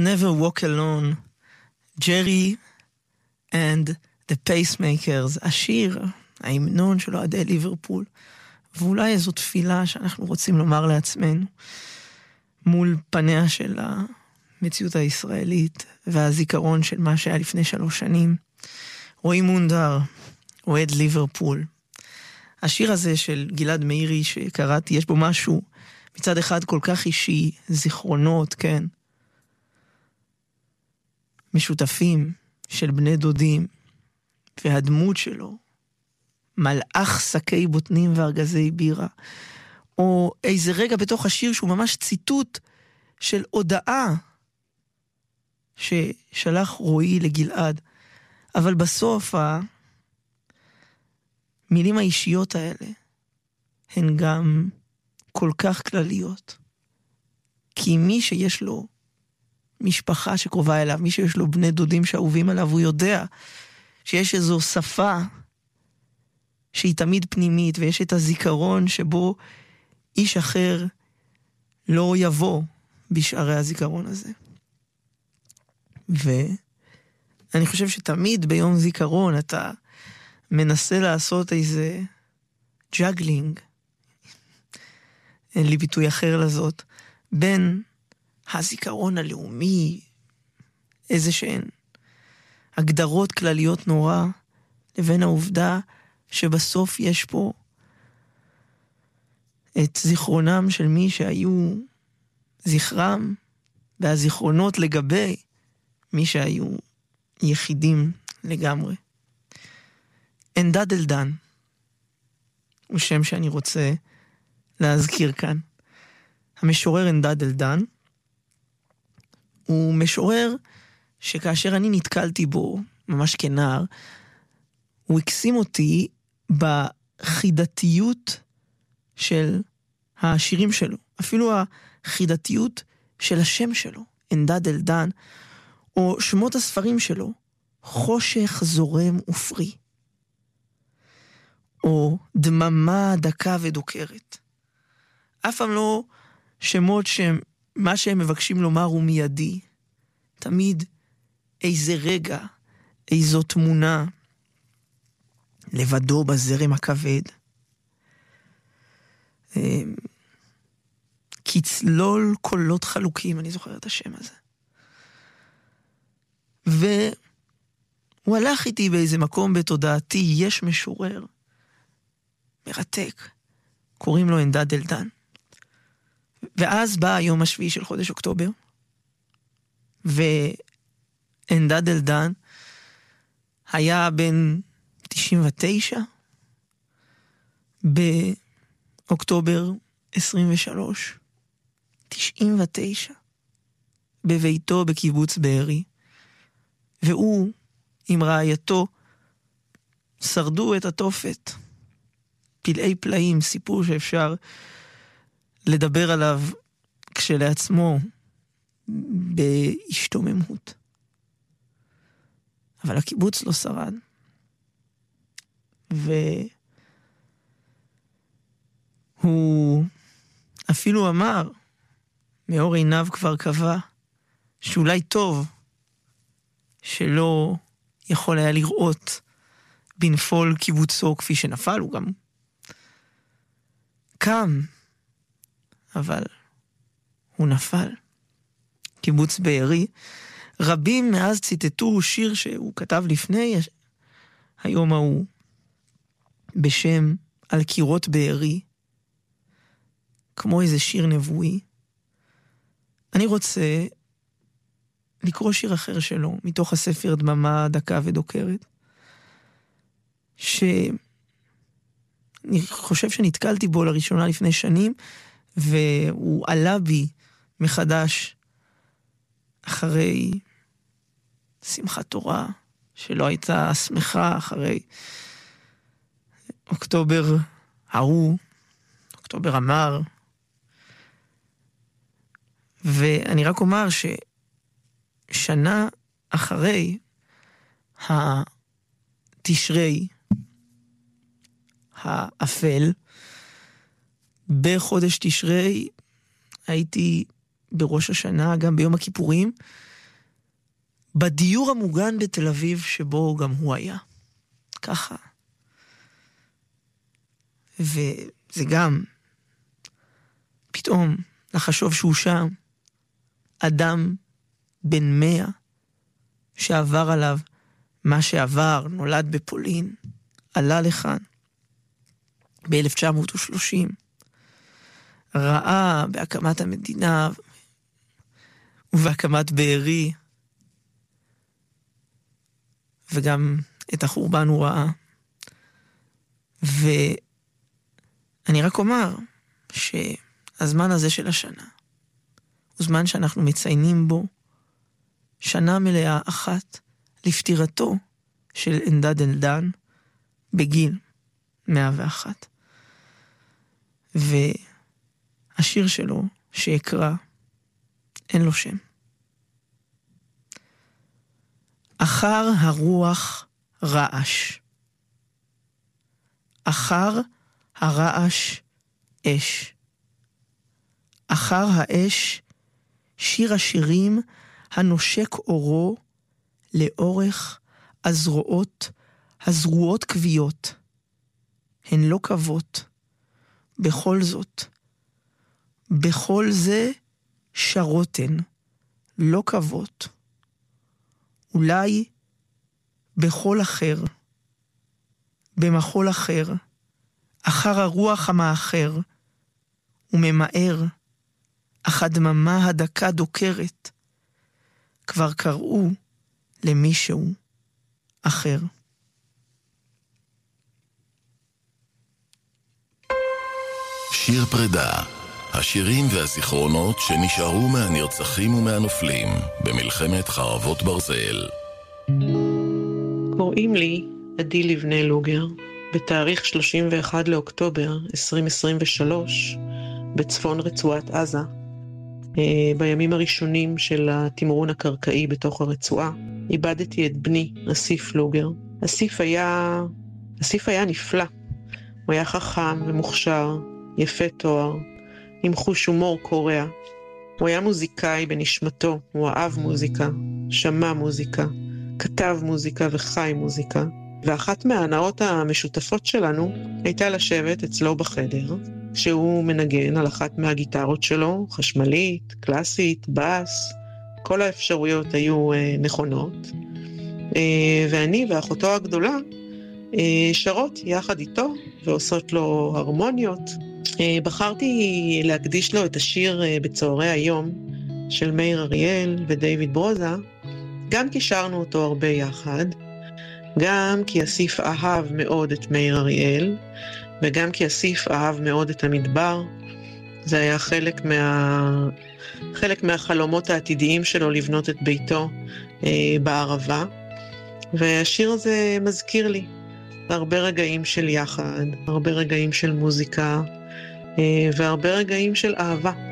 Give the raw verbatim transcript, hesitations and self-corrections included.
Never Walk Alone, Jerry and the Pacemakers, השיר, ההמנון של אוהדי ליברפול, ואולי איזו תפילה שאנחנו רוצים לומר לעצמנו, מול פניה של המציאות הישראלית, והזיכרון של מה שהיה לפני שלוש שנים. רועי מונדר, אוהד ליברפול. השיר הזה של גלעד מאירי שקראתי, יש בו משהו מצד אחד כל כך אישי, זיכרונות, כן, משותפים של בני דודים, והדמות שלו, מלאך שקי בוטנים וארגזי בירה, או איזה רגע בתוך השיר שהוא ממש ציטוט של הודעה ששלח רועי לגלעד, אבל בסוף המילים האישיות האלה הן גם כל כך כלליות, כי מי שיש לו משפחה שקרובה אליו, מי שיש לו בני דודים שאהובים עליו, הוא יודע שיש איזו שפה שהיא תמיד פנימית, ויש את הזיכרון שבו איש אחר לא יבוא בשערי הזיכרון הזה. ואני חושב שתמיד ביום זיכרון אתה מנסה לעשות איזה ג'אגלינג, אין לי ביטוי אחר לזאת, בין הזיכרון הלאומי, איזה שהן הגדרות כלליות נורא, לבין העובדה שבסוף יש פה את זיכרונם של מי שהיו זכרם, והזיכרונות לגבי מי שהיו יחידים לגמרי. אנדד אלדן הוא שם שאני רוצה להזכיר כאן. המשורר אנדד אלדן הוא משורר שכאשר אני נתקלתי בו ממש כנער, הוא הקסים אותי בחידתיות של השירים שלו, אפילו החידתיות של השם שלו, אנדד אלדן, או שמות הספרים שלו, חושך זורם ופרי, או דממה דקה ודוקרת. אף פעם לא שמות שמה שהם מבקשים לומר הוא מיידי, תמיד איזה רגע, איזו תמונה, לבדו בזרם הכבד, כצלול קולות חלוקים, אני זוכר את השם הזה. והוא הלך איתי באיזה מקום בתודעתי, יש משורר מרתק, קוראים לו אנדד אלדן. ואז בא היום השביעי של חודש אוקטובר, ואנדד אלדן היה בן תשעים ותשע, באוקטובר עשרים ושלוש, תשעים ותשע, בביתו בקיבוץ בארי, והוא עם רעייתו שרדו את התופת, פלאי פלאים, סיפור שאפשר לדבר עליו כשלעצמו בהשתוממות. אבל הקיבוץ לא שרד. והוא אפילו אמר, מאור עיניו כבר קבע, שאולי טוב שלא יכול היה לראות בנפול קיבוצו כפי שנפל, הוא גם קם, אבל הוא נפל. קיבוץ בארי, רבים מאז ציטטו שיר שהוא כתב לפני היום ההוא, בשם על קירות בארי, כמו איזה שיר נבואי. אני רוצה לקרוא שיר אחר שלו, מתוך הספר דממה דקה ודוקרת, שאני חושב שנתקלתי בו לראשונה לפני שנים, והוא עלה בי מחדש אחרי שמחת תורה, שלא הייתה שמחה אחרי אוקטובר ההוא, אוקטובר אמר. ואני רק אומר ששנה אחרי התשרי האפל, בחודש תשרי הייתי בראש השנה, גם ביום הכיפורים, בדיור המוגן בתל אביב שבו גם הוא היה. ככה. וזה גם פתאום לחשוב שהוא שם, אדם בן מאה שעבר עליו מה שעבר, נולד בפולין, עלה לכאן ב-אלף תשע מאות ושלושים, ראה בהקמת המדינה ובהקמת בארי, וגם את החורבן הוא ראה. ואני רק אומר שהזמן הזה של השנה הוא זמן שאנחנו מציינים בו שנה מלאה אחת לפטירתו של אנדד אלדן בגיל מאה ואחת. והשיר שלו שאקרא אין לו שם. אחר הרוח רעש, אחר הרעש אש, אחר האש שיר השירים הנושק אורו לאורך הזרועות, הזרועות כוויות, הן לא קוות, בכל זאת, בכל זה שרותן, לא קוות, אולי בכל אחר, במחול אחר, אחר הרוח המאחר, וממאר, אך הדממה הדקה דוקרת, כבר קראו למישהו אחר. שיר פרידה, השירים והזיכרונות שנשארו מהנרצחים ומהנופלים במלחמת חרבות ברזל. קוראים לי עדי לבנה לוגר, בתאריך שלושים ואחד לאוקטובר עשרים עשרים ושלוש, בצפון רצועת עזה, בימים הראשונים של התמרון הקרקעי בתוך הרצועה, איבדתי את בני, אסיף לוגר. אסיף היה, אסיף היה נפלא. הוא היה חכם ומוכשר, יפה תואר, עם חוש הומור קורע. הוא היה מוזיקאי בנשמתו, הוא אהב מוזיקה, שמע מוזיקה, כתב מוזיקה וחי מוזיקה. ואחת מההנאות המשותפות שלנו הייתה לשבת אצלו בחדר, שהוא מנגן על אחת מהגיטרות שלו, חשמלית, קלאסית, בס, כל האפשרויות היו אה, נכונות. אה, ואני ואחותו הגדולה אה, שרות יחד איתו ועושות לו הרמוניות. אה, בחרתי להקדיש לו את השיר אה, בצהרי היום של מאיר אריאל ודייוויד ברוזה, גם כי שרנו אותו הרבה יחד, גם כי אסיף אהב מאוד את מאיר אריאל, וגם כי אסיף אהב מאוד את המדבר. זה היה חלק מה... חלק מהחלומות העתידיים שלו לבנות את ביתו אה, בערבה. והשיר הזה מזכיר לי הרבה רגעים של יחד, הרבה רגעים של מוזיקה, אה, והרבה רגעים של אהבה.